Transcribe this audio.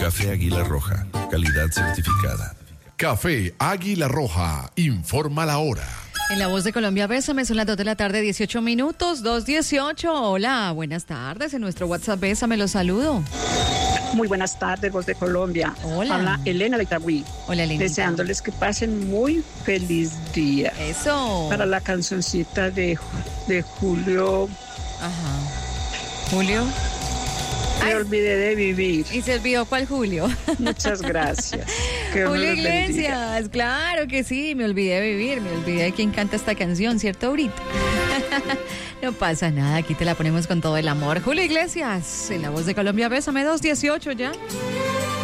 Café Águila Roja, calidad certificada. Café Águila Roja, informa la hora. En La Voz de Colombia, Bésame, son las 2 de la tarde, 18 minutos, 2:18. Hola, buenas tardes. En nuestro WhatsApp, Bésame, los saludo. Muy buenas tardes, Voz de Colombia. Hola. Habla Elena de Itagüí. Hola, Elena. Deseándoles que pasen muy feliz día. Eso. Para la cancioncita de Julio. Ajá. Julio. Me olvidé de vivir. ¿Y se olvidó cuál Julio? Muchas gracias. Que Julio Iglesias, claro que sí, me olvidé de vivir, me olvidé de quién canta esta canción, ¿cierto, ahorita? No pasa nada, aquí te la ponemos con todo el amor. Julio Iglesias, en La Voz de Colombia, Bésame, 2:18 ya.